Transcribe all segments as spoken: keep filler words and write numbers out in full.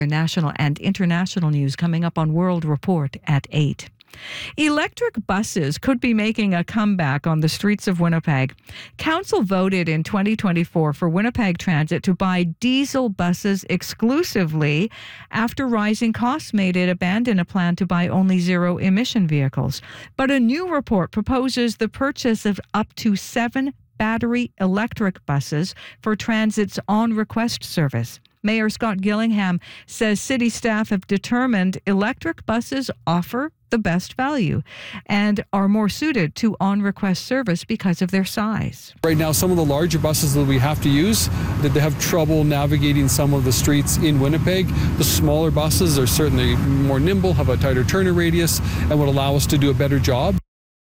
National and international news coming up on World Report at eight. Electric buses could be making a comeback on the streets of Winnipeg. Council voted in twenty twenty-four for Winnipeg Transit to buy diesel buses exclusively after rising costs made it abandon a plan to buy only zero-emission vehicles. But a new report proposes the purchase of up to seven battery electric buses for Transit's on-request service. Mayor Scott Gillingham says city staff have determined electric buses offer the best value and are more suited to on-request service because of their size. Right now, some of the larger buses that we have to use, that they have trouble navigating some of the streets in Winnipeg. The smaller buses are certainly more nimble, have a tighter turning radius, and would allow us to do a better job.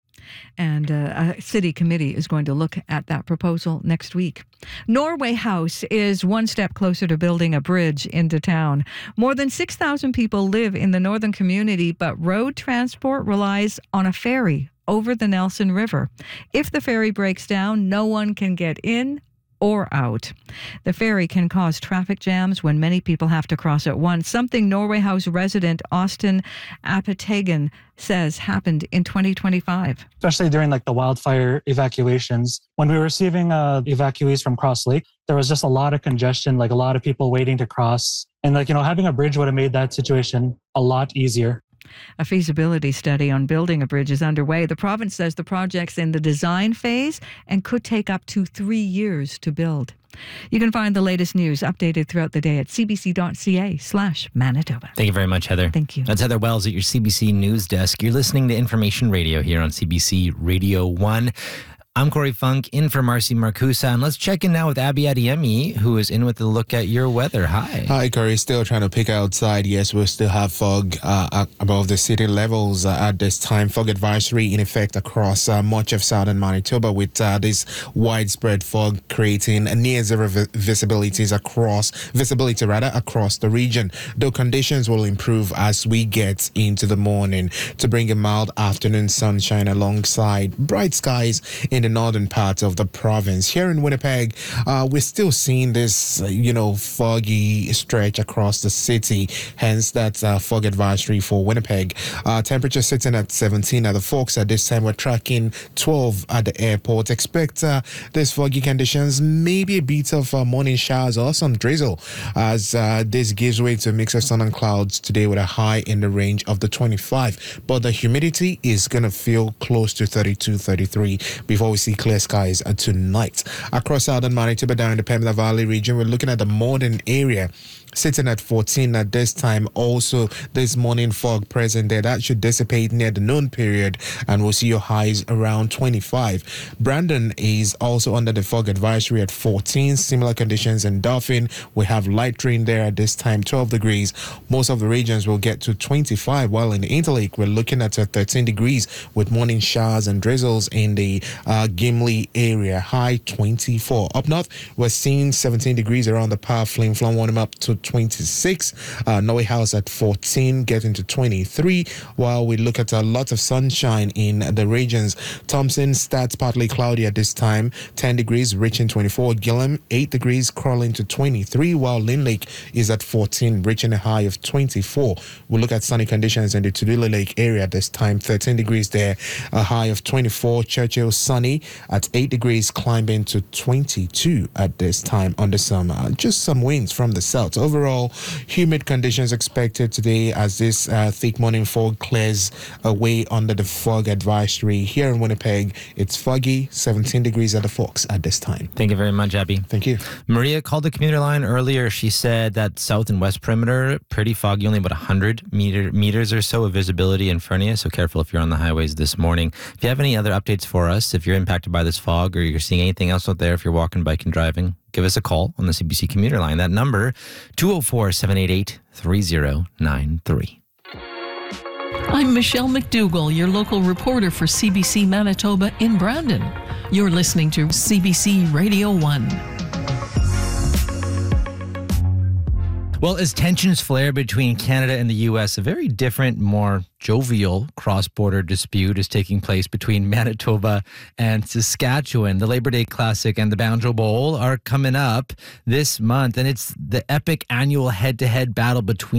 And uh, a city committee is going to look at that proposal next week. Norway House is one step closer to building a bridge into town. More than six thousand people live in the northern community, but road transport relies on a ferry over the Nelson River. If the ferry breaks down, no one can get in or out. The ferry can cause traffic jams when many people have to cross at once, something Norway House resident Austin Apatagan says happened in twenty twenty-five. Especially during like the wildfire evacuations. When we were receiving uh, evacuees from Cross Lake, there was just a lot of congestion, like a lot of people waiting to cross. And like, you know, having a bridge would have made that situation a lot easier. A feasibility study on building a bridge is underway. The province says the project's in the design phase and could take up to three years to build. You can find the latest news updated throughout the day at cbc.ca slash Manitoba. Thank you very much, Heather. Thank you. That's Heather Wells at your C B C News Desk. You're listening to Information Radio here on C B C Radio one. I'm Corey Funk, in for Marcy Marcusa, and let's check in now with Abby Adiemi, who is in with a look at your weather. Hi. Hi, Corey. Still trying to pick outside. Yes, we still have fog uh, above the city levels uh, at this time. Fog advisory in effect across uh, much of southern Manitoba, with uh, this widespread fog creating near zero vi- visibilities across visibility rather across the region. Though conditions will improve as we get into the morning to bring a mild afternoon sunshine alongside bright skies in the northern part of the province. Here in Winnipeg, uh, we're still seeing this, uh, you know, foggy stretch across the city. Hence, that uh, fog advisory for Winnipeg. Uh, temperature sitting at seventeen at the Forks at this time. We're tracking twelve at the airport. Expect uh, these foggy conditions, maybe a bit of uh, morning showers or some drizzle, as uh, this gives way to a mix of sun and clouds today with a high in the range of the twenty-five. But the humidity is going to feel close to thirty-two, thirty-three before we see clear skies tonight. Across southern Manitoba, down in the Pembina Valley region, we're looking at the Morden area, sitting at fourteen at this time. Also, this morning fog present there. That should dissipate near the noon period, and we'll see your highs around twenty-five. Brandon is also under the fog advisory at fourteen. Similar conditions in Dauphin. We have light rain there at this time, twelve degrees. Most of the regions will get to twenty-five, while in the Interlake, we're looking at uh, thirteen degrees with morning showers and drizzles in the uh, Gimli area, high twenty-four. Up north, we're seeing seventeen degrees around the Power Flame Flon, warming up to twenty-six. Uh, Norway House at fourteen, getting to twenty-three, while we look at a lot of sunshine in the regions. Thompson starts partly cloudy at this time, ten degrees, reaching twenty-four. Gillam, eight degrees, crawling to twenty-three, while Lynn Lake is at fourteen, reaching a high of twenty-four. We look at sunny conditions in the Tudula Lake area at this time, thirteen degrees there, a high of twenty-four. Churchill sunny at eight degrees, climbing to twenty-two at this time under some, uh, just some winds from the south. Overall, humid conditions expected today as this uh, thick morning fog clears away under the fog advisory. Here in Winnipeg, it's foggy, seventeen degrees at the Forks at this time. Thank you very much, Abby. Thank you. Maria called the commuter line earlier. She said that south and west perimeter, pretty foggy, only about one hundred meter, meters or so of visibility in front of you, so careful if you're on the highways this morning. If you have any other updates for us, if you're impacted by this fog or you're seeing anything else out there, if you're walking, biking, driving, give us a call on the C B C commuter line. That number, two oh four, seven eight eight, three oh nine three. I'm Michelle McDougall, your local reporter for C B C Manitoba in Brandon. You're listening to C B C Radio one. Well, as tensions flare between Canada and the U S, a very different, more jovial cross-border dispute is taking place between Manitoba and Saskatchewan. The Labor Day Classic and the Banjo Bowl are coming up this month, and it's the epic annual head-to-head battle between